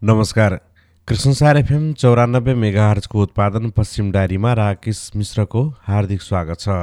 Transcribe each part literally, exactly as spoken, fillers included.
नमस्कार। कृष्णसार एफएम चौरानब्बे मेगाहर्जको उत्पादन पश्चिम डायरीमा राकेश मिश्रको हार्दिक स्वागत छ।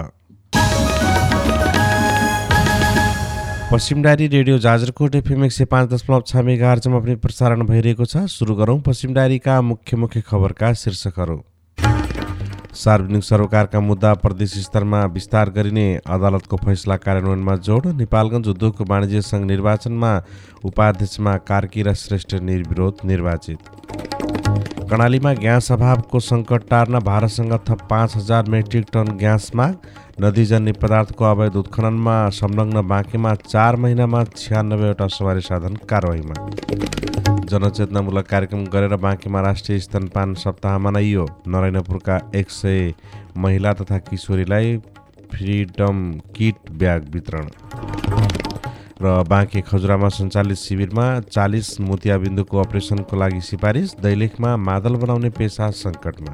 पश्चिम डायरी रेडियो जाजरकोट एफएम एक सय पाँच दशमलव छ मेगाहर्जमा पनि प्रसारण भइरहेको छ। सुरु गरौँ पश्चिम डायरीका मुख्य मुख्य खबरका शीर्षकहरू। सार्वजनिक सरोकारका मुद्दा प्रदेश स्तरमा विस्तार गरिने अदालतको फैसला कार्यान्वयनमा जोड। नेपालगञ्ज उद्योग वाणिज्य सङ्घ निर्वाचनमा उपाध्यक्षमा कार्की र श्रेष्ठ निर्विरोध निर्वाचित। कर्णालीमा ग्यास अभावको सङ्कट टार्न भारतसँग थप पाँच हजार मेट्रिक टन ग्यास माग। नदीजन्य पदार्थको अवैध उत्खननमा संलग्न बाँकेमा चार महिनामा छ्यानब्बेवटा सवारी साधन कारवाहीमा। जनचेतनामूलक कार्यक्रम गरेर बाँकेमा राष्ट्रिय स्तनपान सप्ताह मनाइयो। नरायणपुरका एक सय महिला तथा किशोरीलाई फ्रिडम किट ब्याग वितरण। र बाँके खजुरामा सञ्चालित शिविरमा चालिस मोतियाबिन्दुको अपरेसनको लागि सिफारिस। दैलेखमा मादल बनाउने पेसा सङ्कटमा।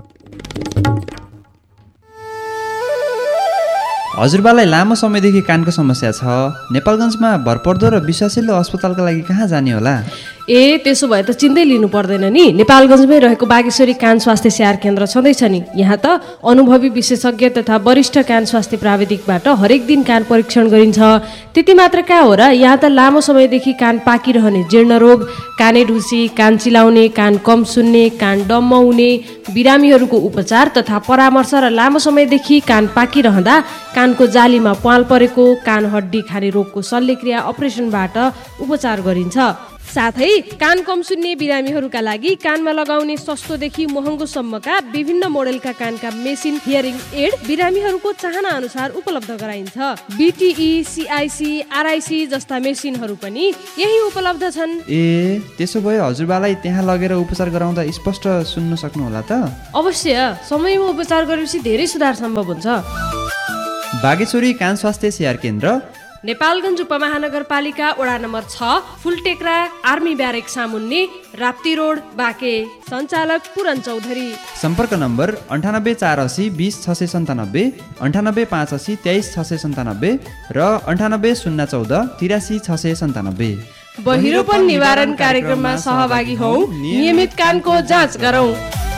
हजुरबालाई लामो समयदेखि कानको समस्या छ। नेपालगञ्जमा भरपर्दो र विश्वासिलो अस्पतालका लागि कहाँ जाने होला? ए त्यसो भए त चिन्तै लिनु पर्दैन नि। नेपालगञ्जमै रहेको बागेश्वरी कान स्वास्थ्य स्याहार केन्द्र छँदैछ नि। यहाँ त अनुभवी विशेषज्ञ तथा वरिष्ठ कान स्वास्थ्य प्राविधिकबाट हरेक दिन कान परीक्षण गरिन्छ। त्यति मात्र कहाँ हो र, यहाँ त लामो समयदेखि कान पाकिरहने जीर्ण रोग, काने ढुसी, कान चिलाउने, कान कम सुन्ने, कान डम्म हुने बिरामीहरूको उपचार तथा परामर्श र लामो समयदेखि कान पाकिरहँदा कानको जालीमा प्वाल परेको, कान हड्डी खाने रोगको शल्यक्रिया अपरेसनबाट उपचार गरिन्छ। साथै कान कम सुन्ने बिरामीहरूका लागि कानमा लगाउने सस्तोदेखि महँगोसम्मका विभिन्न मोडेलका कानका मेसिन हियरिङ एड बिरामीहरूको चाहना अनुसार उपलब्ध गराइन्छ। बिटिई, सिआइसी, आरआइसी जस्ता मेसिनहरू पनि यही उपलब्ध छन्। ए त्यसो भए हजुरबालाई त्यहाँ लगेर उपचार गराउँदा स्पष्ट सुन्न सक्नुहोला त? अवश्य, समयमा उपचार गरेपछि धेरै सुधार सम्भव हुन्छ। बागेश्वरी कान स्वास्थ्य स्याहार केन्द्र, नेपालगञ्ज उपमहानगरपालिका वडा नम्बर छ, फुलटेक्रा आर्मी ब्यारेक सामुन्ने, राप्ती रोड, बाँके। सञ्चालक पुरन चौधरी। सम्पर्क नम्बर अन्ठानब्बे चार असी बिस छ सय सन्तानब्बे, अन्ठानब्बे पाँच असी तेइस छ सय सन्तानब्बे र अन्ठानब्बे शून्य चौध तिरासी छ सय सन्तानब्बे। बहिरोपन निवारण कार्यक्रममा सहभागी हौ, नियमित कानको जाँच गरौँ।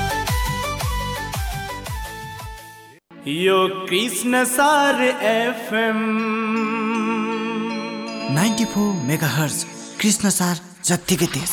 यो कृष्णसार एफएम चौरानब्बे मेगाहर्ज कृष्णसार जत्तिकै तेज।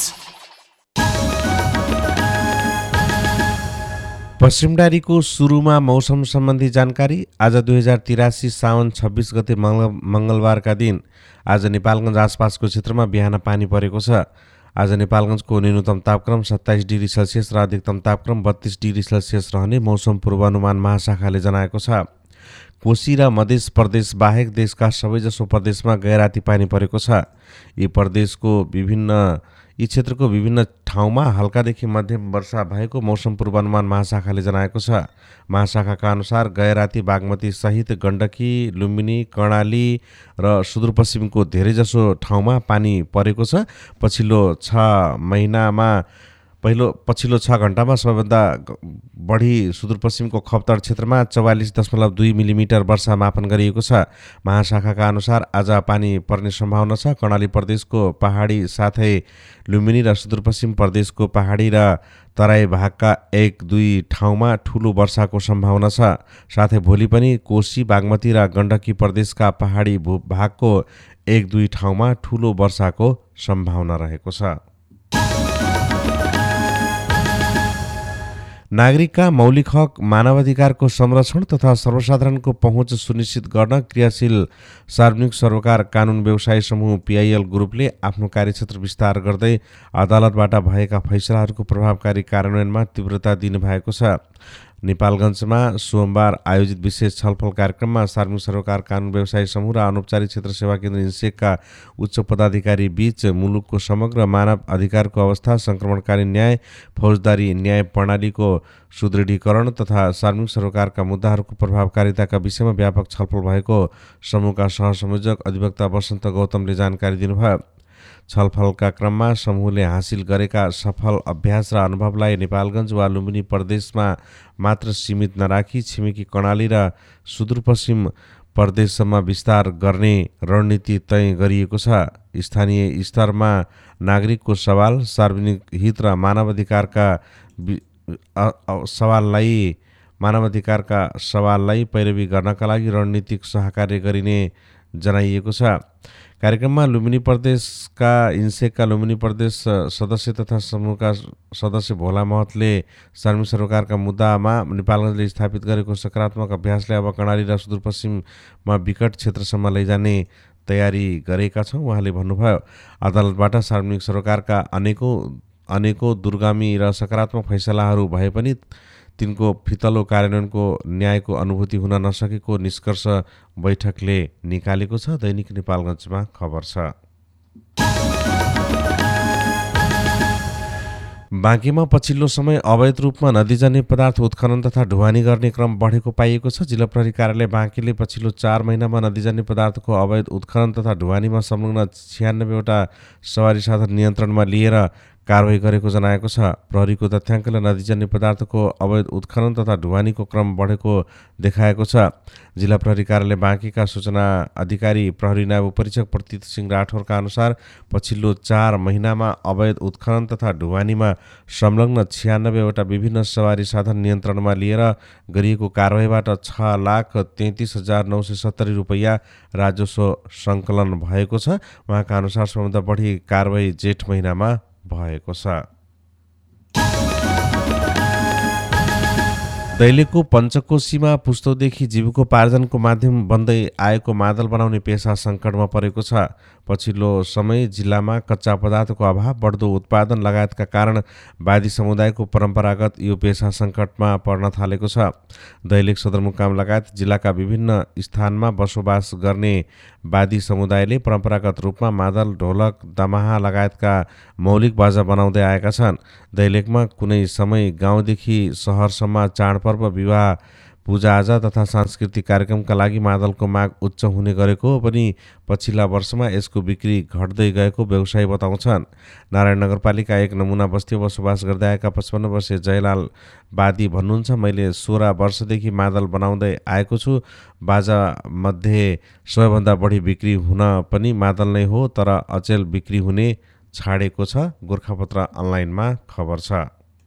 पश्चिम डायरीको सुरुमा मौसम सम्बन्धी जानकारी। आज दुई हजार तिरासी साउन छब्बिस गते मङ्गल मङ्गलबारका दिन आज नेपालगञ्ज आसपासको क्षेत्रमा बिहान पानी परेको छ। आज नेपालगञ्जको न्यूनतम तापक्रम सत्ताइस डिग्री सेल्सियस र अधिकतम तापक्रम बत्तीस डिग्री सेल्सियस रहने मौसम पूर्वानुमान महाशाखाले जनाएको छ। कोशी र मध्य प्रदेश बाहेक देशका सबैजसो प्रदेशमा गैराती पानी परेको छ। यी प्रदेशको विभिन्न यी क्षेत्रको विभिन्न ठाउँमा हल्कादेखि मध्यम वर्षा भएको मौसम पूर्वानुमान महाशाखाले जनाएको छ। महाशाखाका अनुसार गैराती, बागमती सहित गण्डकी, लुम्बिनी, कर्णाली र सुदूरपश्चिमको धेरैजसो ठाउँमा पानी परेको छ। पछिल्लो छ महिनामा पहिलो पछिल्लो छ घण्टामा सबैभन्दा बढी सुदूरपश्चिमको खप्तर क्षेत्रमा चौवालिस दशमलव दुई मिलिमिटर वर्षा मापन गरिएको छ। महाशाखाका अनुसार आज पानी पर्ने सम्भावना छ। कर्णाली प्रदेशको पहाडी साथै लुम्बिनी र सुदूरपश्चिम प्रदेशको पहाडी र तराई भागका एक दुई ठाउँमा ठुलो वर्षाको सम्भावना छ। साथै भोलि पनि कोशी, बागमती र गण्डकी प्रदेशका पहाडी भागको एक दुई ठाउँमा ठुलो वर्षाको सम्भावना रहेको छ। नागरिकका मौलिक हक, मानवाधिकारको संरक्षण तथा सर्वसाधारणको पहुँच सुनिश्चित गर्न क्रियाशील सार्वजनिक सरोकार कानुन व्यवसाय समूह पिआइएल ग्रुपले आफ्नो कार्यक्षेत्र विस्तार गर्दै अदालतबाट भएका फैसलाहरूको प्रभावकारी कार्यान्वयनमा तीव्रता दिनुभएको छ। नेपालगञ्जमा सोमबार आयोजित विशेष छलफल कार्यक्रममा सार्वजनिक सरोकार कानुन व्यवसाय समूह र अनौपचारिक क्षेत्र सेवा केन्द्र इन्सेकका उच्च पदाधिकारी बीच मुलुकको समग्र मानव अधिकारको अवस्था, सङ्क्रमणकारी न्याय, फौजदारी न्याय प्रणालीको सुदृढीकरण तथा सार्वजनिक सरोकारका मुद्दाहरूको प्रभावकारिताका विषयमा व्यापक छलफल भएको समूहका सहसंयोजक अधिवक्ता वसन्त गौतमले जानकारी दिनुभयो। छलफलका क्रममा समूहले हासिल गरेका सफल अभ्यास र अनुभवलाई नेपालगञ्ज वा लुम्बिनी प्रदेशमा मात्र सीमित नराखी छिमेकी कर्णाली र सुदूरपश्चिम प्रदेशसम्म विस्तार गर्ने रणनीति तय गरिएको छ। स्थानीय स्तरमा नागरिकको सवाल, सार्वजनिक हित र मानवाधिकारका सवाललाई मानवाधिकारका सवाललाई पैरवी गर्नका लागि रणनीतिक सहकार्य गरिने जनाइएको छ। कार्यक्रममा लुम्बिनी प्रदेशका इन्सेकका लुम्बिनी प्रदेश सदस्य तथा समूहका सदस्य भोला महतले सार्वजनिक सरोकारका मुद्दामा नेपालगञ्जले स्थापित गरेको सकारात्मक अभ्यासले अब कर्णाली र सुदूरपश्चिममा विकट क्षेत्रसम्म लैजाने तयारी गरेका छौँ। उहाँले भन्नुभयो, अदालतबाट सार्वजनिक सरोकारका अनेकौँ अनेकौँ दूरगामी र सकारात्मक फैसलाहरू भए पनि तिनको फितलो कार्यान्वयनको न्यायको अनुभूति हुन नसकेको निष्कर्ष बैठकले निकालेको छ। दैनिक नेपालगञ्जमा खबर छ। बाँकीमा पछिल्लो समय अवैध रूपमा नदीजन्य पदार्थ उत्खनन तथा ढुवानी गर्ने क्रम बढेको पाइएको छ। जिल्ला प्रहरी कार्यालय बाँकीले पछिल्लो चार महिनामा नदीजन्य पदार्थको अवैध उत्खनन तथा ढुवानीमा संलग्न छ्यानब्बेवटा सवारी साधन नियन्त्रणमा लिएर कारवाही गरेको जनाएको छ। प्रहरीको तथ्याङ्कले नदीजन्य पदार्थको अवैध उत्खनन तथा ढुवानीको क्रम बढेको देखाएको छ। जिल्ला प्रहरी कार्यालय बाँकीका सूचना अधिकारी प्रहरी नायब उपरीक्षक प्रतीत सिंह राठौरका अनुसार पछिल्लो चार महिनामा अवैध उत्खनन तथा ढुवानीमा संलग्न छ्यानब्बेवटा विभिन्न सवारी साधन नियन्त्रणमा लिएर गरिएको कारवाहीबाट छ लाख तैँतिस हजार नौ सय सत्तरी रुपियाँ राजस्व सङ्कलन भएको छ। उहाँका अनुसार सबभन्दा बढी कारवाही जेठ महिनामा भएको छ। दैलेखको पञ्चकोशीमा पुस्तौदेखि जीविकोपार्जनको माध्यम बन्दै आएको मादल बनाउने पेसा सङ्कटमा परेको छ। पछिल्लो समय जिल्लामा कच्चा पदार्थको अभाव, बढ्दो उत्पादन लगायतका कारण वादी समुदायको परम्परागत यो पेसा सङ्कटमा पर्न थालेको छ। दैलेख सदरमुकाम लगायत जिल्लाका विभिन्न स्थानमा बसोबास गर्ने वादी समुदायले परम्परागत रूपमा मादल, ढोलक, दमाहा लगायतका मौलिक बाजा बनाउँदै आएका छन्। दैलेखमा कुनै समय गाउँदेखि सहरसम्म चाडपर्व, विवाह, पूजाआजा तथा सांस्कृतिक कार्यक्रमका लागि मादलको माग उच्च हुने गरेको पनि पछिल्ला वर्षमा यसको बिक्री घट्दै गएको व्यवसायी बताउँछन्। नारायण नगरपालिका एक नमुना बस्ती बसोबास गर्दै आएका पचपन्न वर्षीय जयलाल वादी भन्नुहुन्छ, मैले सोह्र वर्षदेखि मादल बनाउँदै आएको छु। बाजा मध्ये सबैभन्दा बढी बिक्री हुन पनि मादल नै हो, तर अचेल बिक्री हुने छाडेको छ। गोर्खापत्र अनलाइनमा खबर छ।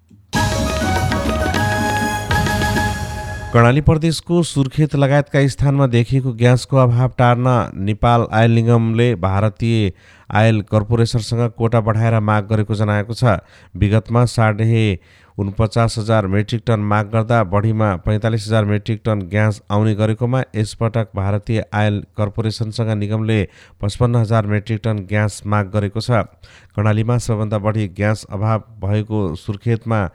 कर्णाली प्रदेशको सुर्खेत लगायतका स्थानमा देखिएको ग्यासको अभाव टार्न नेपाल आयल निगमले भारतीय आयल कर्पोरेसनसँग कोटा बढाएर माग गरेको जनाएको छ। विगतमा साढे उनपचास हजार मेट्रिक टन माग गर्दा बढीमा पैँतालिस हजार मेट्रिक टन ग्यास आउने गरेकोमा यसपटक भारतीय आयल कर्पोरेसनसँग निगमले पचपन्न हजार मेट्रिक टन ग्यास माग गरेको छ। कर्णालीमा सबभन्दा बढी ग्यास अभाव भएको सुर्खेतमा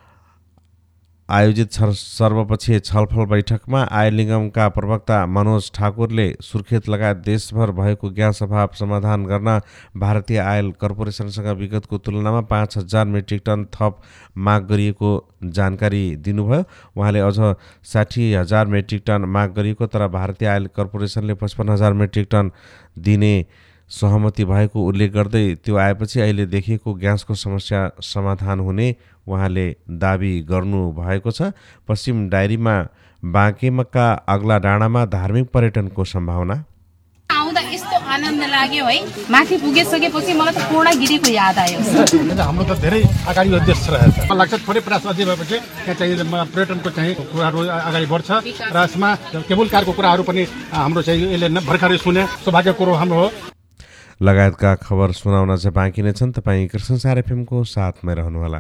आयोजित सर्वपक्षीय छलफल बैठकमा आयल निगमका प्रवक्ता मनोज ठाकुरले सुर्खेत लगायत देशभर भएको ग्यास अभाव समाधान गर्न भारतीय आयल कर्पोरेसनसँग विगतको तुलनामा पाँच हजार मेट्रिक टन थप माग गरिएको जानकारी दिनुभयो। उहाँले अझ साठी हजार मेट्रिक टन माग गरिएको, तर भारतीय आयल कर्पोरेसनले पचपन्न हजार मेट्रिक टन दिने सहमति भएको उल्लेख गर्दै त्यो आएपछि अहिले देखिएको ग्यासको समस्या समाधान हुने उहाँले दाबी गर्नु भएको छ। पश्चिम डायरीमा बाँकेमका अग्ला डाँडामा धार्मिक पर्यटनको सम्भावना। आउँदा यस्तो आनन्द लाग्यो है, माथि पुगिसकेपछि मलाई त पूर्णगिरीको याद आयो। हाम्रो त धेरै अगाडि देश रहेछ, मलाई लाग्छ थोरै प्रयास अझै भएपछि त्यहाँ चाहिँ पर्यटनको चाहिँ कुराहरू अगाडि बढ्छ र यसमा केबुल कारको कुराहरू पनि हाम्रो चाहिँ यसले भर्खरै सुने सौभाग्य कुरो हाम्रो हो। लगायतका खबर सुनाउन चाहिँ बाँकी नै छन्। तपाईँ कृष्णसार एफएमको साथमा रहनुहोला।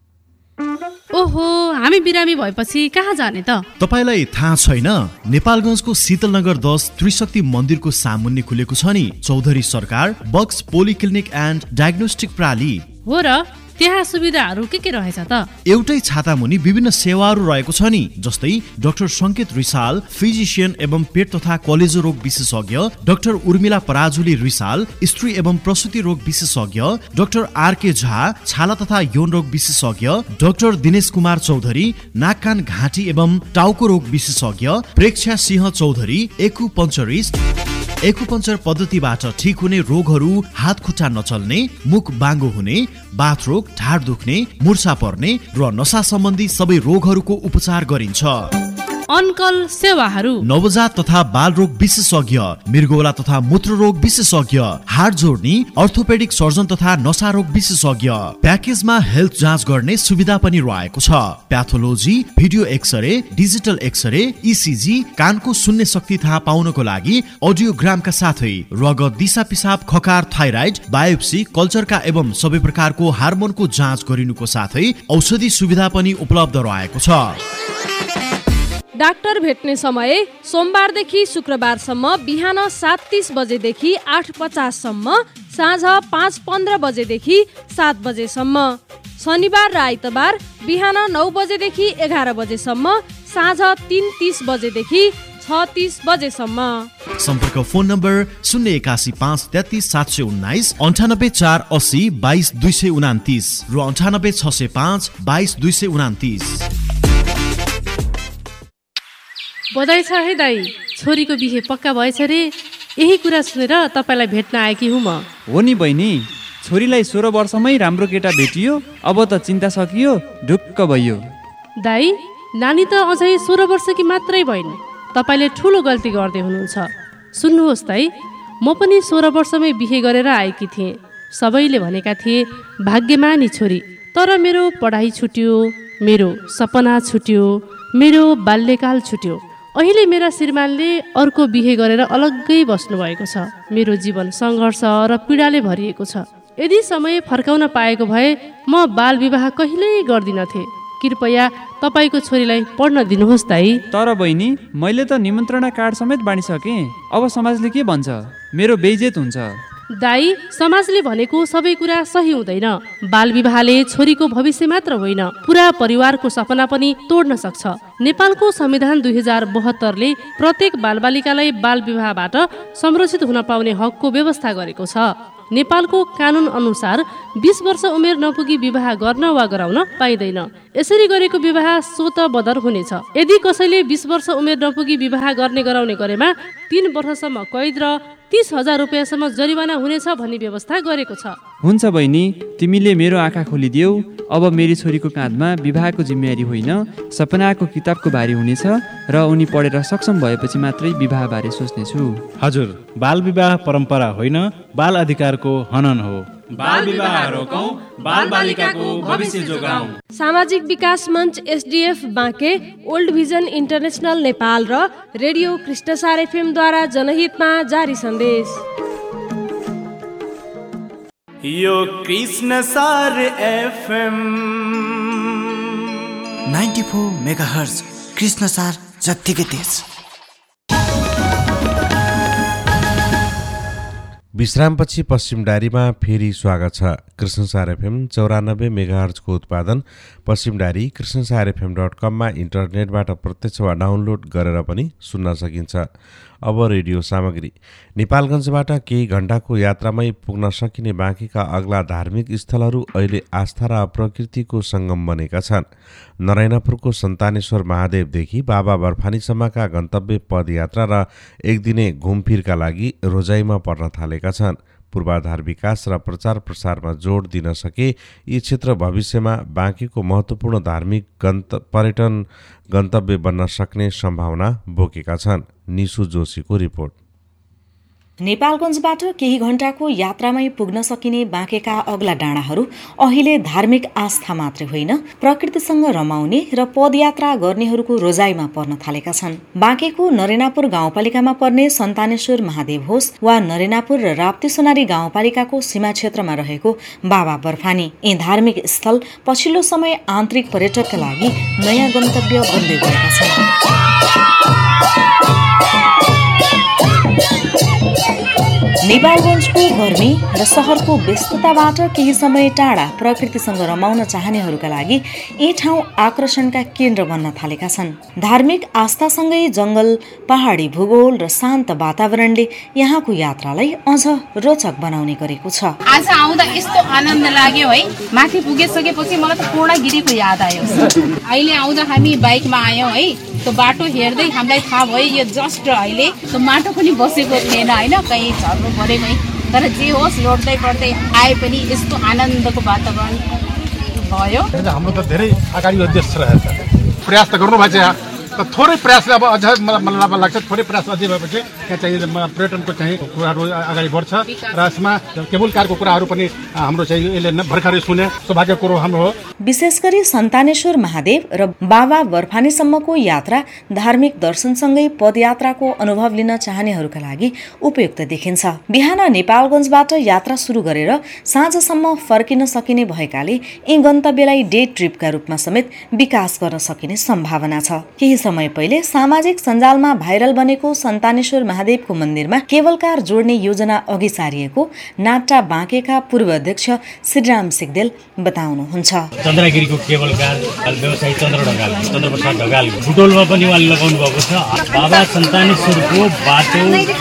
ओहो, हामी बिरामी भएपछि कहाँ जाने त? तपाईलाई थाहा छैन? नेपालगञ्जको शीतलनगर दस त्रिशक्ति मन्दिरको सामुन्ने खुलेको छ नि चौधरी सरकार बक्स पोलिक्लिनिक एन्ड डायग्नोस्टिक प्रणाली। हो र, त्यहाँ सुविधाहरू के के रहेछ त? एउटै छाता मुनि विभिन्न सेवाहरू रहेको छ नि, जस्तै डाक्टर संकेत रिसाल फिजिशियन एवं पेट तथा कलेजो रोग विशेषज्ञ, डाक्टर उर्मिला पराजुली रिसाल स्त्री एवं प्रसुति रोग विशेषज्ञ, डाक्टर आरके झा छाला तथा यौन रोग विशेषज्ञ, डाक्टर दिनेश कुमार चौधरी नाक कान घाँटी एवं टाउको रोग विशेषज्ञ, प्रेक्षा सिंह चौधरी एक्युपञ्चरिस्ट। एक्युपञ्चर पद्धतिबाट ठिक हुने रोगहरू हात खुट्टा नचल्ने, मुख बाङ्गो हुने, बाथ रोग, ढाड दुख्ने, मुर्छा पर्ने र नसा सम्बन्धी सबै रोगहरूको उपचार गरिन्छ। अनकल सेवाहरू, नवजात तथा बाल रोग विशेषज्ञ, मृगौला तथा मूत्र रोग विशेषज्ञ, हाड जोड्ने, अर्थोपेडिक सर्जन तथा नसा रोग विशेषज्ञ। प्याकेजमा हेल्थ जाँच गर्ने सुविधा पनि रहेको छ। Pathology, video x-ray, digital x-ray, ECG, कानको सुन्ने शक्ति थाहा पाउनको लागि अडियोग्रामका साथै रगत, दिशा पिसाब, खकार, थाइराइड, बायोप्सी, कल्चरका एवं सबै प्रकारको हार्मोनको जाँच गरिनुको साथै औषधि सुविधा पनि उपलब्ध रहेको छ। डाक्टर भेट्ने समय सोमबारदेखि शुक्रबारसम्म बिहान सात तीस बजेदेखि आठ पचाससम्म, साँझ पाँच पन्ध्र बजेदेखि सात बजेसम्म। शनिबार र आइतबार बिहान नौ बजेदेखि एघार बजेसम्म, साँझ तिन तीस बजेदेखि छ तीस बजेसम्म। सम्पर्क फोन नम्बर शून्य एकासी पाँच तेत्तिस सात सय उन्नाइस, अन्ठानब्बे चार असी बाइस दुई सय उनातिस र अन्ठानब्बे छ सय पाँच बाइस दुई सय उनातिस। बधाई छ है दाई, छोरीको बिहे पक्का भएछ रे। यही कुरा सुनेर तपाईँलाई भेट्न आएकी हुँ म। हो नि बहिनी, छोरीलाई सोह्र वर्षमै राम्रो केटा भेटियो, अब त चिन्ता सकियो, ढुक्क भइयो। दाई, नानी त अझै सोह्र वर्षकी मात्रै भइन्, तपाईँले ठुलो गल्ती गर्दै हुनुहुन्छ। सुन्नुहोस् दाई, म पनि सोह्र वर्षमै बिहे गरेर आएकी थिएँ। सबैले भनेका थिए भाग्यमानी छोरी, तर मेरो पढाइ छुट्यो, मेरो सपना छुट्यो, मेरो बाल्यकाल छुट्यो। अहिले मेरा श्रीमानले अर्को बिहे गरेर अलग्गै बस्नुभएको छ। मेरो जीवन सङ्घर्ष र पीडाले भरिएको छ। यदि समय फर्काउन पाएको भए म बाल विवाह कहिल्यै गर्दिनथे। कृपया तपाईँको छोरीलाई पढ्न दिनुहोस् दाई। तर बहिनी, मैले त निमन्त्रणा कार्ड समेत बाँडिसकेँ, अब समाजले के भन्छ? मेरो बेइज्जत हुन्छ। दाई, समाजले भनेको सबै कुरा सही हुँदैन। बाल विवाहले छोरीको भविष्य मात्र होइन, पुरा परिवारको सपना पनि तोड्न सक्छ। नेपालको संविधान दुई हजार बहत्तरले प्रत्येक बालबालिकालाई बाल विवाहबाट संरक्षित हुन पाउने हकको व्यवस्था गरेको छ। नेपालको कानुन अनुसार बीस वर्ष उमेर नपुगी विवाह गर्न वा गराउन पाइँदैन। यसरी गरेको विवाह स्वत बदर हुनेछ। यदि कसैले बीस वर्ष उमेर नपुगी विवाह गर्ने गराउने गरेमा तीन वर्षसम्म कैद र तीस हजार रुपियाँसम्म जरिवाना हुनेछ भन्ने व्यवस्था गरेको छ। हुन्छ बहिनी, तिमीले मेरो आँखा खोलिदियौ। अब मेरी छोरीको काँधमा विवाहको जिम्मेवारी होइन, सपनाको किताबको भारी हुनेछ र उनी पढेर सक्षम भएपछि मात्रै विवाह बारे सोच्नेछु। हजुर, बाल विवाह परम्परा होइन, बाल अधिकारको हनन हो। बाल विवाह रोकौं, बाल बालिकाको भविष्य जोगाऊं। सामाजिक विकास मञ्च SDF Banke, old vision international Nepal र रेडियो कृष्णसार एफएम द्वारा जनहितमा जारी सन्देश। यो Krishnasar FM ninety four megahertz Krishnasar जत्तिकै तेज। विश्रामपछि पश्चिम डायरीमा फेरि स्वागत छ। कृष्णसार एफएम चौरानब्बे मेगाहर्जको उत्पादन पश्चिम डायरी कृष्णसार एफएम डट कममा इन्टरनेटबाट प्रत्यक्ष वा डाउनलोड गरेर पनि सुन्न सकिन्छ। अब रेडियो सामग्री। नेपालगञ्जबाट केही घण्टाको यात्रामै पुग्न सकिने बाँकीका अग्ला धार्मिक स्थलहरू अहिले आस्था र प्रकृतिको सङ्गम बनेका छन्। नरायणापुरको सन्तानेश्वर महादेवदेखि बाबा बर्फानीसम्मका गन्तव्य पदयात्रा र एक दिने घुमफिरका लागि रोजाइमा पर्न थालेका छन्। पूर्वाधार विकास र प्रचार प्रसारमा जोड दिन सके यी क्षेत्र भविष्यमा बाँकीको महत्त्वपूर्ण धार्मिक गन्त पर्यटन गन्तव्य बन्न सक्ने सम्भावना बोकेका छन्। निशु जोशीको रिपोर्ट। नेपालगञ्जबाट केही घण्टाको यात्रामै पुग्न सकिने बाँकेका अग्ला डाँडाहरू अहिले धार्मिक आस्था मात्रै होइन, प्रकृतिसँग रमाउने र पदयात्रा गर्नेहरूको रोजाइमा पर्न थालेका छन्। बाँकेको नरेनापुर गाउँपालिकामा पर्ने सन्तानेश्वर महादेव होस् वा नरेनापुर र राप्ती सोनारी गाउँपालिकाको सीमा क्षेत्रमा रहेको बाबा बर्फानी, यी धार्मिक स्थल पछिल्लो समय आन्तरिक पर्यटकका लागि नयाँ गन्तव्य बन्दै गएका छन्। नेपालगञ्जको गर्मी र सहरको व्यस्तताबाट केही समय टाढा प्रकृतिसँग रमाउन चाहनेहरूका लागि यी ठाउँ आकर्षणका केन्द्र बन्न थालेका छन्। धार्मिक आस्थासँगै जंगल, पहाडी भूगोल र शान्त वातावरणले यहाँको यात्रालाई अझ रोचक बनाउने गरेको छ। आज आउँदा यस्तो आनन्द लाग्यो है, माथि पुगिसकेपछि मलाई त पूर्णगिरीको याद आयो। अहिले आउँदा हामी बाइकमा आयौँ है, त्यो बाटो हेर्दै हामीलाई थाहा भयो यो जस्ट अहिले त्यो माटो पनि बसेको थिएन होइन, कहीँ झर्नु परेको है। तर जे होस् लड्दै पढ्दै आए पनि यस्तो आनन्दको वातावरण भयो। हाम्रो त धेरै अगाडि उद्देश्य रहेछ, प्रयास त गर्नुभएको छ, थोरै प्रयासले अब अझ मलाई लाग्छ थोरै प्रयास अझै भएपछि त्यहाँ चाहिँ पर्यटनको चाहिँ कुराहरू अगाडि बढ्छ र यसमा केबुल कारको कुराहरू पनि हाम्रो चाहिँ यसले भर्खरै सुने सौभाग्य कुरो हाम्रो हो। विशेष गरी सन्तानेश्वर महादेव र बाबा बर्फानीसम्मको यात्रा धार्मिक दर्शनसँगै पदयात्राको अनुभव लिन चाहनेहरूका लागि उपयुक्त देखिन्छ। बिहान नेपालगञ्जबाट यात्रा सुरु गरेर साँझसम्म फर्किन सकिने भएकाले यी गन्तव्यलाई डे ट्रिपका रूपमा समेत विकास गर्न सकिने सम्भावना छ। केही समय पहिले सामाजिक सञ्जालमा भाइरल बनेको सन्तानेश्वर महादेवको मन्दिरमा केबल कार जोड्ने योजना अघि सारिएको नाटा बाँकेका पूर्व अध्यक्ष श्रीराम सिगदेल बताउनुहुन्छ। चन्द्रगिरीको केबल कार व्यवसायी चन्द्र ढकाल चन्द्रप्रसाद ढकाल बुटोलमा पनि उहाँले लगाउनु भएको छ। बाबा सन्तानेश्वरको बाटो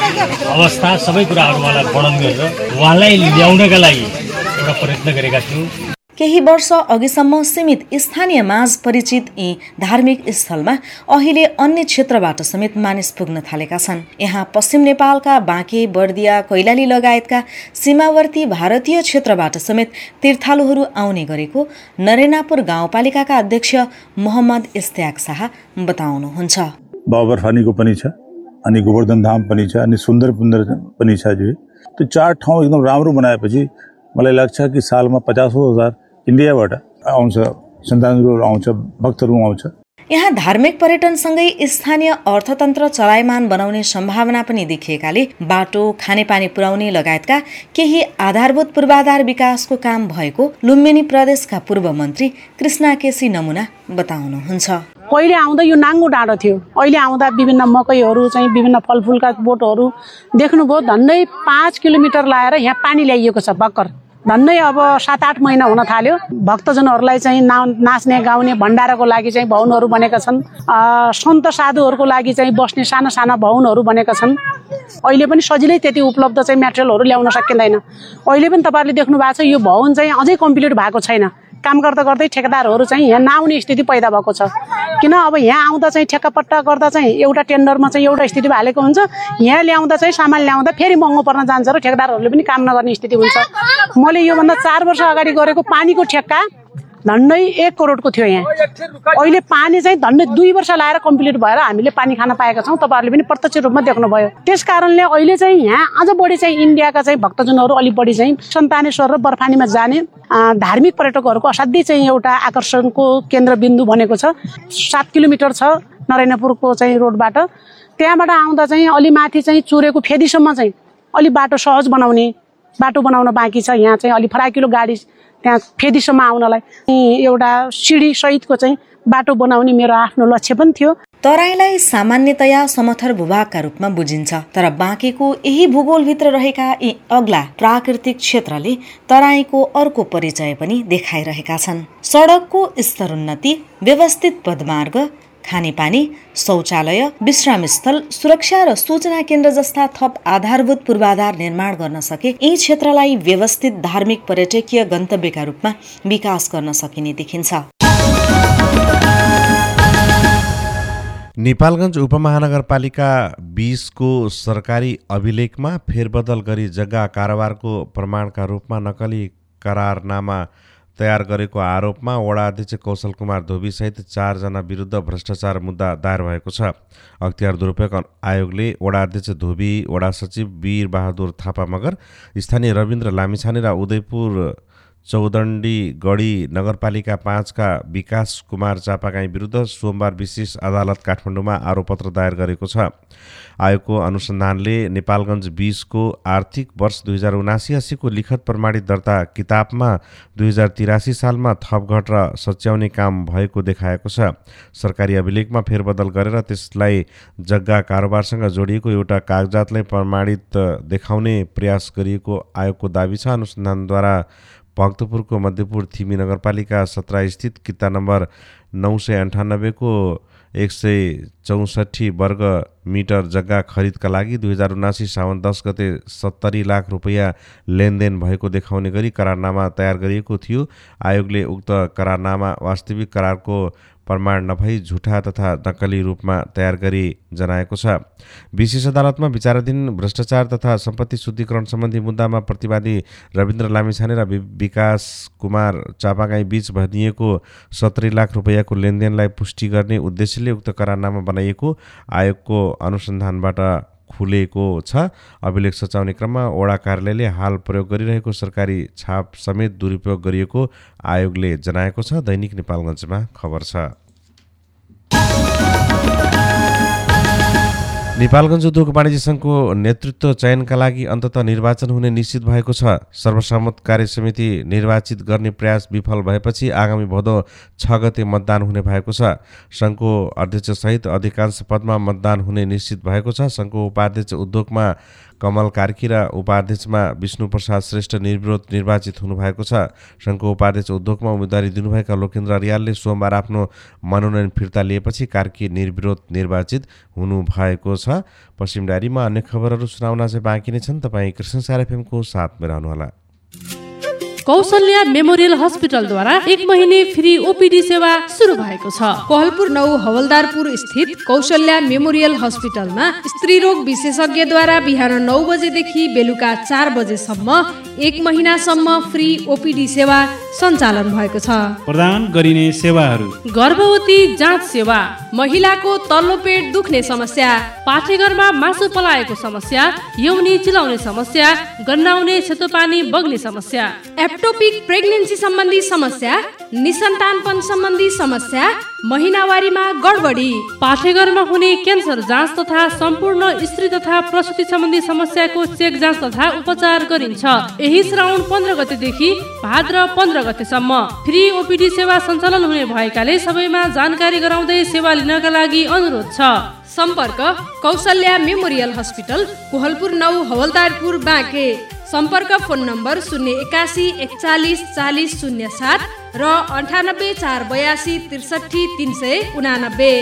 अवस्था सबै कुराहरू उहाँलाई वर्णन गरेर उहाँलाई ल्याउनका लागि एउटा प्रयत्न गरेका थियौँ। केही वर्ष अघिसम्म सीमित स्थानीय माझ परिचित यी धार्मिक स्थलमा अहिले अन्य क्षेत्रबाट समेत मानिस पुग्न थालेका छन्। यहाँ पश्चिम नेपालका बाँके, बर्दिया, कैलाली लगायतका सीमावर्ती भारतीय क्षेत्रबाट समेत तीर्थालुहरू आउने गरेको नरेनापुर गाउँपालिकाका अध्यक्ष मोहम्मद इस्तियाक शाह बताउनुहुन्छ। बाबा बर्फानीको पनि छ, अनि गोवर्धन धाम पनि छ, अनि सुन्दर पुन्दर पनि छ। जो त्यो चार ठाउँ एकदम राम्रो बनाएपछि मलाई लाग्छ कि सालमा पचासौँ हजार इन्डियाबाट आउँछ, सन्तानहरू आउँछ, भक्तहरू आउँछ। यहाँ धार्मिक पर्यटनसँगै स्थानीय अर्थतन्त्र चलायमान बनाउने सम्भावना पनि देखिएकाले बाटो, खानेपानी पुर्याउने लगायतका केही आधारभूत पूर्वाधार विकासको काम भएको लुम्बिनी प्रदेशका पूर्व मन्त्री कृष्णा केसी नमुना बताउनुहुन्छ। पहिले आउँदा यो नाङ्गो डाँडो थियो, अहिले आउँदा विभिन्न मकैहरू चाहिँ विभिन्न फलफुलका बोटहरू देख्नुभयो। झन्डै पाँच किलोमिटर लाएर यहाँ पानी ल्याइएको छ भर्खर। झन्डै अब सात आठ महिना हुन थाल्यो। भक्तजनहरूलाई चाहिँ ना नाच्ने गाउने भण्डाराको लागि चाहिँ भवनहरू बनेका छन्। सन्त साधुहरूको लागि चाहिँ बस्ने साना साना भवनहरू बनेका छन्। अहिले पनि सजिलै त्यति उपलब्ध चाहिँ मेटेरियलहरू ल्याउन सकिँदैन। अहिले पनि तपाईँहरूले देख्नु भएको छ यो भवन चाहिँ अझै कम्प्लिट भएको छैन। काम गर्दा गर्दै ठेकेदारहरू चाहिँ यहाँ नआउने स्थिति पैदा भएको छ। किन अब यहाँ आउँदा चाहिँ ठेक्कापट्टा गर्दा चाहिँ एउटा टेन्डरमा चाहिँ एउटा स्थिति हालेको हुन्छ, यहाँ ल्याउँदा चाहिँ सामान ल्याउँदा फेरि महँगो पर्न जान्छ र ठेकेदारहरूले पनि काम नगर्ने स्थिति हुन्छ। मैले योभन्दा चार वर्ष अगाडि गरेको पानीको ठेक्का झन्डै एक करोडको थियो यहाँ। अहिले पानी चाहिँ झन्डै दुई वर्ष लाएर कम्प्लिट भएर हामीले पानी खान पाएका छौँ। तपाईँहरूले पनि प्रत्यक्ष रूपमा देख्नुभयो। त्यस कारणले अहिले चाहिँ यहाँ अझ बढी चाहिँ इन्डियाका चाहिँ भक्तजनहरू अलिक बढी चाहिँ सन्तानेश्वर र बर्फानीमा जाने धार्मिक पर्यटकहरूको असाध्यै चाहिँ एउटा आकर्षणको केन्द्रबिन्दु बनेको छ। सात किलोमिटर छ नरेनापुरको चाहिँ रोडबाट। त्यहाँबाट आउँदा चाहिँ अलि माथि चाहिँ चुरेको फेदीसम्म चाहिँ अलि बाटो सहज बनाउने बाटो बनाउन बाँकी छ। यहाँ चाहिँ अलि फराकिलो गाडी त्यहाँ फेदीसम्म आउनलाई एउटा सिडी सहितको चाहिँ बाटो बनाउने मेरो आफ्नो लक्ष्य पनि थियो। तराईलाई सामान्यतया समथर भूभागका रूपमा बुझिन्छ, तर बाँकेको यही भूगोलभित्र रहेका यी अग्ला प्राकृतिक क्षेत्रले तराईको अर्को परिचय पनि देखाइरहेका छन्। सडकको स्तरोन्नति, व्यवस्थित पदमार्ग, खानेपानी, शौचालय, विश्रामस्थल, सुरक्षा र सूचना केन्द्र जस्ता थप आधारभूत पूर्वाधार निर्माण गर्न सके यी क्षेत्रलाई व्यवस्थित धार्मिक पर्यटकीय गन्तव्यका रूपमा विकास गर्न सकिने देखिन्छ। नेपालगञ्ज उपमहानगरपालिका बीसको सरकारी अभिलेखमा फेरबदल गरी जग्गा कारोबारको प्रमाणका रूपमा नक्कली करारनामा तयार गरेको आरोपमा वडा अध्यक्ष कौशल कुमार धोबी सहित चारजना विरुद्ध भ्रष्टाचार मुद्दा दायर भएको छ। अख्तियार दुरुपयोग आयोगले वडा अध्यक्ष धोबी, वडा सचिव वीर बहादुर थापा मगर, स्थानीय रविन्द्र लामिछाने र उदयपुर चौदण्डी गढी नगरपालिका पाँचका विकास कुमार चापागाई विरुद्ध सोमबार विशेष अदालत काठमाडौँमा आरोपपत्र दायर गरेको छ। आयोगको अनुसन्धानले नेपालगञ्ज बीसको आर्थिक वर्ष दुई हजार उनासी अस्सीको लिखत प्रमाणित दर्ता किताबमा दुई हजार तिरासी सालमा थपघट र सच्याउने काम भएको देखाएको छ। सरकारी अभिलेखमा फेरबदल गरेर त्यसलाई जग्गा कारोबारसँग जोडिएको एउटा कागजातलाई प्रमाणित देखाउने प्रयास गरिएको आयोगको दाबी छ। अनुसन्धानद्वारा भक्तपुरको मध्यपुर थिमी नगरपालिका सत्र स्थित किता नम्बर नौ सय अन्ठानब्बेको एक सय चौसठी वर्ग मिटर जग्गा खरिदका लागि दुई हजार उनासी साउन दस गते सत्तरी लाख रुपियाँ लेनदेन भएको देखाउने गरी करारनामा तयार गरिएको थियो। आयोगले उक्त करारनामा वास्तविक करारको प्रमाण नभई झुटा तथा नक्कली रूपमा तयार गरी जनाएको छ। विशेष अदालतमा विचाराधीन भ्रष्टाचार तथा सम्पत्ति शुद्धिकरण सम्बन्धी मुद्दामा प्रतिवादी रविन्द्र लामिछाने र विकास कुमार चापागाई बीच भनिएको सत्तरी लाख रुपियाँको लेनदेनलाई पुष्टि गर्ने उद्देश्यले उक्त करारनामा बनाइएको आयोगको अनुसन्धानबाट खुलेको छ। अभिलेख सचाउने क्रममा वडा कार्यालयले हाल प्रयोग गरिरहेको सरकारी छाप समेत दुरुपयोग गरिएको आयोगले जनाएको छ। दैनिक नेपालगञ्जमा खबर छ। नेपालगञ्ज उद्योग वाणिज्य सङ्घको नेतृत्व चयनका लागि अन्ततः निर्वाचन हुने निश्चित भएको छ। सर्वसम्मत कार्य समिति निर्वाचित गर्ने प्रयास विफल भएपछि आगामी भदौ छ गते मतदान हुने भएको छ। सङ्घको अध्यक्षसहित अधिकांश पदमा मतदान हुने निश्चित भएको छ। सङ्घको उपाध्यक्ष उद्योगमा कमल कार्की र उपाध्यक्षमा विष्णु प्रसाद श्रेष्ठ निर्विरोध निर्वाचित हुनुभएको छ। सङ्घको उपाध्यक्ष उद्योगमा उम्मेदवारी दिनुभएका लोकेन्द्र रियालले सोमबार आफ्नो मनोनयन फिर्ता लिएपछि कार्की निर्विरोध निर्वाचित हुनुभएको छ। पश्चिम डायरीमा अन्य खबरहरू सुनाउन चाहिँ बाँकी नै छन्। तपाईँ कृष्ण सार एफएमको साथमा रहनुहोला। कौशल्या मेमोरियल हस्पिटलद्वारा एक महिने फ्री ओपीडी सेवा सुरु भएको छ। कोहलपुर नौ हवलदारपुर स्थित कौशल्या मेमोरियल हस्पिटलमा स्त्री रोग विशेषज्ञद्वारा बिहान नौ बजेदेखि बेलुका चार बजेसम्म एक महिनासम्म फ्री ओपीडी सेवा सञ्चालन भएको छ। प्रदान गरिने सेवाहरू: गर्भवती जाँच सेवा, महिलाको तल्लो पेट दुख्ने समस्या, पाठेघरमा मासु पलाएको समस्या, यौनी चिलाउने समस्या, गन्नाउने सेतो पानी बग्ने समस्या, एप्टोपिक प्रेग्नेन्सी सम्बन्धी समस्या, निसन्तानपन सम्बन्धी समस्या, महिनावारीमा गडबडी, पाठेघरमा हुने क्यान्सर जाँच तथा सम्पूर्ण स्त्री तथा प्रसुति सम्बन्धी समस्याको चेक जाँच तथा उपचार गरिन्छ। यही श्रावण पन्ध्र गतेदेखि भाद्र पन्ध्र गतेसम्म फ्री ओपीडी सेवा सञ्चालन हुने भएकाले सबैमा जानकारी गराउँदै सेवा लिनका लागि अनुरोध छ। सम्पर्क कौशल्या मेमोरियल हस्पिटल, कोहलपुर नौ हवलदारपुर बाँके। सम्पर्क फोन नम्बर शून्य एकासी एकचालिस चालिस शून्य सात र अन्ठानब्बे चार बयासी त्रिसठी तिन सय उनानब्बे।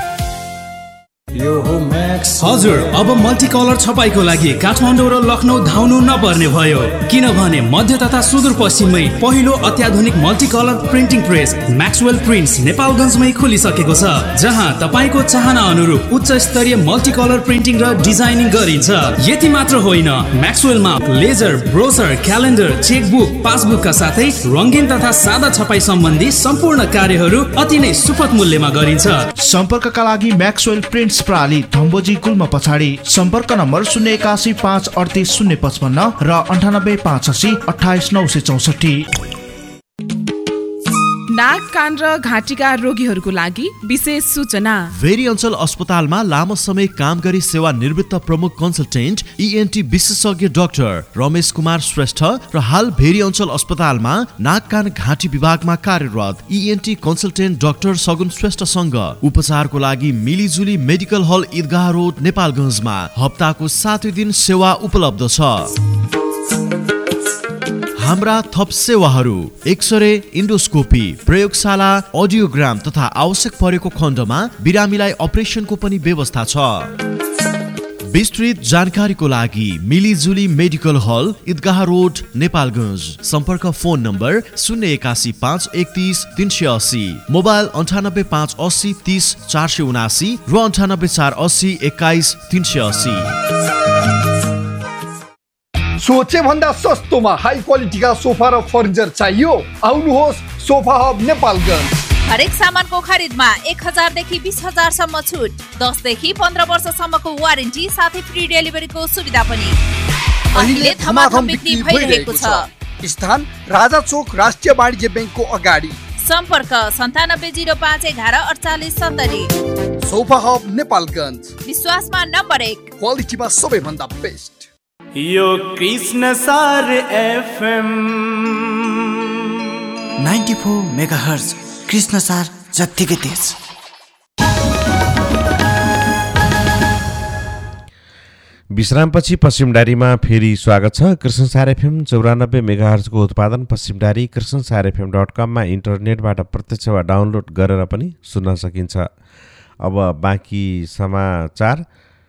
हजुर, अब मल्टी कलर छपाईको लागि काठमाडौँ र लखनऊ धाउनु नपर्ने भयो, किनभने मध्य तथा सुदूरपश्चिममै पहिलो अत्याधुनिक multi colour printing press Maxwell prints नेपालगञ्जमै खोलिसकेको छ, जहाँ तपाईँको चाहना अनुरूप उच्च स्तरीय मल्टी कलर प्रिन्टिङ र डिजाइनिङ गरिन्छ। यति मात्र होइन, म्याक्सवेलमा लेजर, ब्रोसर, क्यालेन्डर, चेकबुक, पासबुकका साथै रङ्गीन तथा सादा छपाई सम्बन्धी सम्पूर्ण कार्यहरू अति नै सुपथ मूल्यमा गरिन्छ। सम्पर्कका लागि म्याक्सवेल प्रिन्ट्स प्राली धम्बोजी गुल्म पछाडि। सम्पर्क नम्बर शून्य एकासी पाँच अडतिस शून्य पचपन्न र अन्ठानब्बे पाँच असी अठाइस नौ सय चौसठी। नाक, कान र घाँटीका रोगीहरूको लागि विशेष सूचना। भेरी अञ्चल अस्पतालमा लामो समय काम गरी सेवा निवृत्त प्रमुख कन्सल्टेन्ट इएनटी विशेषज्ञ डाक्टर रमेश कुमार श्रेष्ठ र हाल भेरी अञ्चल अस्पतालमा नाक, कान, घाँटी विभागमा कार्यरत इएनटी कन्सल्टेन्ट डाक्टर सगुन श्रेष्ठसँग उपचारको लागि मिलिजुली मेडिकल हल ईदगाह रोड नेपालगञ्जमा हप्ताको सातै दिन सेवा उपलब्ध छ। हाम्रा थप सेवाहरू: एक्सरे, इन्डोस्कोपी, प्रयोगशाला, अडियोग्राम तथा आवश्यक परेको खण्डमा बिरामीलाई अपरेसनको पनि व्यवस्था छ। विस्तृत जानकारीको लागि मिलिजुली मेडिकल हल ईदगाह रोड नेपालगञ्ज। सम्पर्क फोन नम्बर शून्य एकासी पाँच एकतिस तिन सय अस्सी, मोबाइल अन्ठानब्बे पाँच अस्सी तिस चार सय उनासी र अन्ठानब्बे चार अस्सी एक्काइस तीन सय अस्सी। सोचे भन्दा सस्तोमा हाई क्वालिटीका सोफा र फर्निचर चाहियो? आउनुहोस् सोफा हब नेपालगञ्ज। हरेक सामानको खरिदमा एक हजारदेखि बिस हजारसम्म छुट, दसदेखि पन्ध्र वर्षसम्मको वारेन्टी साथै फ्री डेलिभरीको सुविधा पनि। अहिले धमाधम बिक्री भइरहेको छ। स्थान राजा चोक राष्ट्रिय वाणिज्य ब्याङ्कको अगाडि। सम्पर्क सन्तानब्बे जिरो पाँच एघार अडचालिस सत्तरी। सोफा हब नेपालगञ्ज, विश्वासमा नम्बर एक, क्वालिटीमा सबैभन्दा बेस्ट। यो कृष्ण सार FM ninety four megahertz Krishna सार जत्तिकै तेज। विश्रामपछि पश्चिम डायरीमा फेरि स्वागत छ। कृष्ण सार एफएम चौरानब्बे मेगाहर्जको उत्पादन पश्चिम डायरी कृष्ण सार एफएम डट कममा इन्टरनेटबाट प्रत्यक्ष वा डाउनलोड गरेर पनि सुन्न सकिन्छ। अब बाँकी समाचार।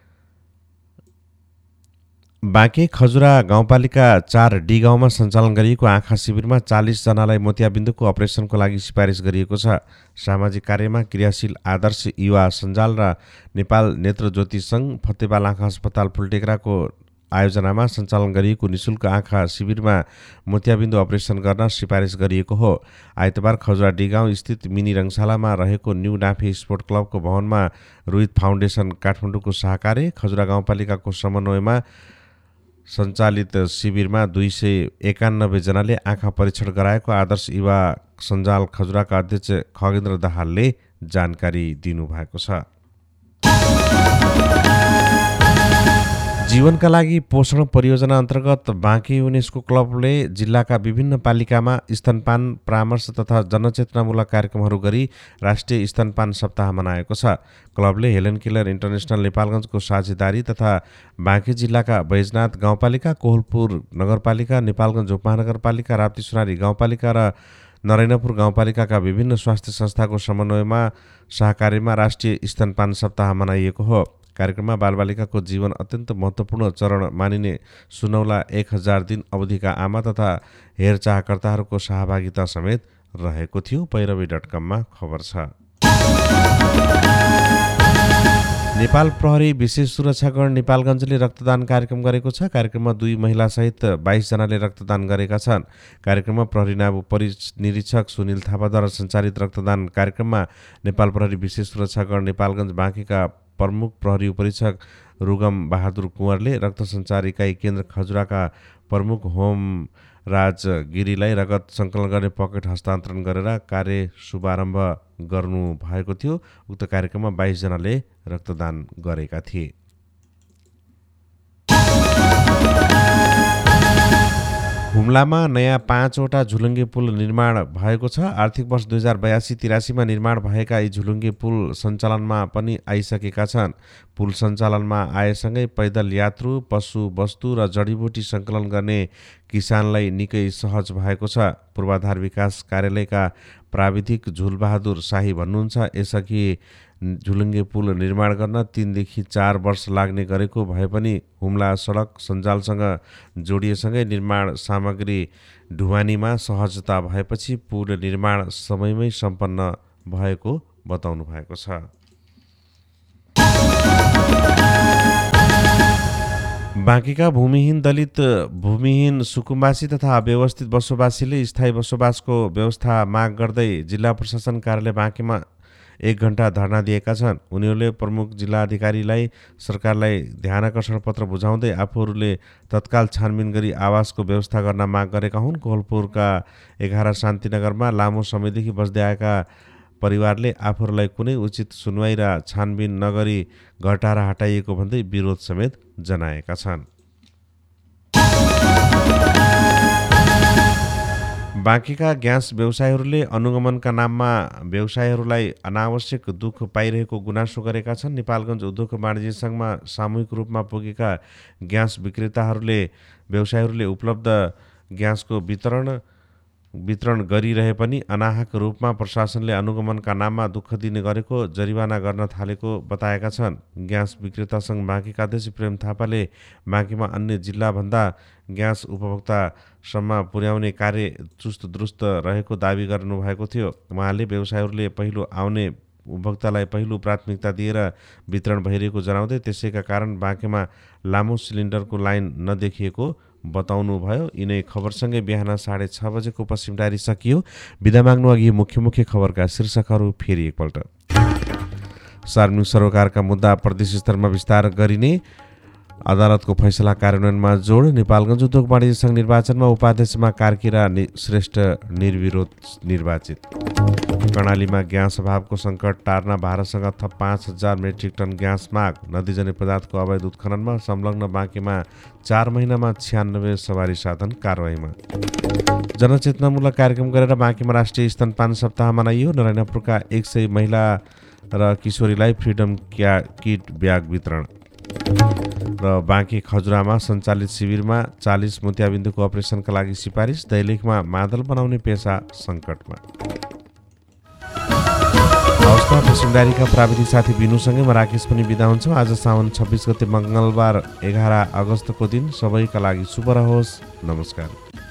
बाँके खजुरा गाउँपालिका चार डी गाउँमा सञ्चालन गरिएको आँखा शिविरमा चालिसजनालाई मोतियाबिन्दुको अपरेसनको लागि सिफारिस गरिएको छ। सामाजिक कार्यमा क्रियाशील आदर्श युवा सञ्जाल र नेपाल नेत्र ज्योति सङ्घ फतेबाल आँखा अस्पताल फुलटेक्राको आयोजनामा सञ्चालन गरिएको निशुल्क आँखा शिविरमा मोतियाबिन्दु अपरेसन गर्न सिफारिस गरिएको हो। आइतबार खजुरा डी गाउँ स्थित मिनी रङशालामा रहेको न्यू डाँफे स्पोर्ट क्लबको भवनमा रोहित फाउन्डेसन काठमाडौँको सहकार्य खजुरा गाउँपालिकाको समन्वयमा सञ्चालित शिविरमा दुई सय एकानब्बे जनाले आँखा परीक्षण गराएको आदर्श युवा सञ्जाल खजुराका अध्यक्ष खगेन्द्र दाहालले जानकारी दिनुभएको छ। जीवनका लागि पोषण परियोजना अन्तर्गत बाँके युनेस्को क्लबले जिल्लाका विभिन्न पालिकामा स्तनपान परामर्श तथा जनचेतनामूलक कार्यक्रमहरू गरी राष्ट्रिय स्तनपान सप्ताह मनाएको छ। क्लबले हेलन केलर इन्टरनेसनल नेपालगञ्जको साझेदारी तथा बाँके जिल्लाका बैजनाथ गाउँपालिका, कोहलपुर नगरपालिका, नेपालगञ्ज उपमहानगरपालिका, राप्ती सोनारी गाउँपालिका र नरैनपुर गाउँपालिकाका विभिन्न स्वास्थ्य संस्थाको समन्वयमा सहकार्यमा राष्ट्रिय स्तनपान सप्ताह मनाइएको हो। कार्यक्रममा बालबालिकाको जीवन अत्यन्त महत्त्वपूर्ण चरण मानिने सुनौला एक हजार दिन अवधिका आमा तथा हेरचाहकर्ताहरूको सहभागिता समेत रहेको थियो। पैरवी डट कममा खबर छ। नेपाल प्रहरी विशेष सुरक्षाकरण नेपालगञ्जले रक्तदान कार्यक्रम गरेको छ। कार्यक्रममा दुई महिलासहित बाइस जनाले रक्तदान गरेका छन्। कार्यक्रममा प्रहरी नायब उपनिरीक्षक सुनिल थापाद्वारा सञ्चालित रक्तदान कार्यक्रममा नेपाल प्रहरी विशेष सुरक्षाकरण नेपालगञ्ज बाँकेका प्रमुख प्रहरी उपरीक्षक रुगम बहादुर कुँवरले रक्त सञ्चार इकाइ केन्द्र खजुराका प्रमुख होम राज गिरीलाई रगत सङ्कलन गर्ने पकेट हस्तान्तरण गरेर कार्य शुभारम्भ गर्नु भएको थियो। उक्त कार्यक्रममा बाइस जनाले रक्तदान गरेका थिए। हुम्लामा नयाँ पाँचवटा झुलुङ्गे पुल निर्माण भएको छ। आर्थिक वर्ष दुई हजार बयासी तिरासीमा निर्माण भएका यी झुलुङ्गे पुल सञ्चालनमा पनि आइसकेका छन्। पुल सञ्चालनमा आएसँगै पैदल यात्रु, पशु वस्तु र जडीबुटी सङ्कलन गर्ने किसानलाई निकै सहज भएको छ। पूर्वाधार विकास कार्यालयका प्राविधिक झुलबहादुर शाही भन्नुहुन्छ, यसअघि झुलुङ्गे पुल निर्माण गर्न तीनदेखि चार वर्ष लाग्ने गरेको भए पनि हुम्ला सडक सञ्जालसँग जोडिएसँगै निर्माण सामग्री ढुवानीमा सहजता भएपछि पुल निर्माण समयमै सम्पन्न भएको बताउनु भएको छ। बाँकेका भूमिहीन दलित, भूमिहीन सुकुम्बासी तथा अव्यवस्थित बसोबासीले स्थायी बसोबासको व्यवस्था माग गर्दै जिल्ला प्रशासन कार्यालय बाँकेमा एक घण्टा धरना दिएका छन्। उनीहरूले प्रमुख जिल्ला अधिकारीलाई सरकारलाई ध्यानकर्षण पत्र बुझाउँदै आफूहरूले तत्काल छानबिन गरी आवासको व्यवस्था गर्न माग गरेका हुन्। कोहलपुरका एघार शान्तिनगरमा लामो समयदेखि बस्दै आएका परिवारले आफूहरूलाई कुनै उचित सुनवाई र छानबिन नगरी घटाएर हटाइएको भन्दै विरोध समेत जनाएका छन्। बाँकेका ग्यास व्यवसायीहरूले अनुगमनका नाममा व्यवसायीहरूलाई अनावश्यक दुःख पाइरहेको गुनासो गरेका छन्। नेपालगञ्ज उद्योग वाणिज्य सङ्घमा सामूहिक रूपमा पुगेका ग्यास विक्रेताहरूले व्यवसायीहरूले उपलब्ध ग्यासको वितरण वितरण गरिरहे पनि अनाहक रूपमा प्रशासनले अनुगमनका नाममा दुःख दिने गरेको जरिवाना गर्न थालेको बताएका छन्। ग्यास विक्रेता सङ्घ बाँकेका अध्यक्ष प्रेम थापाले बाँकेमा अन्य जिल्लाभन्दा ग्यास उपभोक्तासम्म पुर्याउने कार्य चुस्त दुरुस्त रहेको दावी गर्नुभएको थियो। उहाँले व्यवसायीहरूले पहिलो आउने उपभोक्तालाई पहिलो प्राथमिकता दिएर वितरण भइरहेको जनाउँदै त्यसैका कारण बाँकेमा लामो सिलिन्डरको लाइन नदेखिएको बताउनु भयो। यिनै खबरसँगै बिहान साढे छ बजेको पश्चिम डायरी सकियो। बिदा माग्नु अघि मुख्य मुख्य खबरका शीर्षकहरू फेरि एकपल्ट। सार्वजनिक सरोकारका मुद्दा प्रदेश स्तरमा विस्तार गरिने, अदालतको फैसला कार्यान्वयनमा जोड, नेपालगञ्ज उद्योग वाणिज्य सङ्घ निर्वाचनमा उपाध्यक्षमा कार्कीरा नि, श्रेष्ठ निर्विरोध निर्वाचित। कर्णालीमा ग्यास अभावको सङ्कट टार्न भारतसँग थप पाँच हजार मेट्रिक टन ग्यास माग, नदीजन्य पदार्थको अवैध उत्खननमा संलग्न बाँकेमा चार महिनामा छ्यानब्बे सवारी साधन कारवाहीमा। जनचेतनामूलक कार्यक्रम गरेर बाँकेमा राष्ट्रिय स्तनपान सप्ताह मनाइयो। नरायणपुरका एक सय महिला र किशोरीलाई फ्रिडम क्या किट ब्याग वितरण र बाँके खजुरामा सञ्चालित शिविरमा चालिस मोतियाबिन्दुको अपरेसनका लागि सिफारिस। दैलेखमा मादल बनाउने पेसा सङ्कटमा। पुष्पा पश्चिमदारीका प्राविधिक साथी बिनुसँगै म राकेश पनि बिदा हुन्छौँ। आज साउन छब्बिस गते मङ्गलबार एघार अगस्तको दिन सबैका लागि शुभ रहोस्। नमस्कार।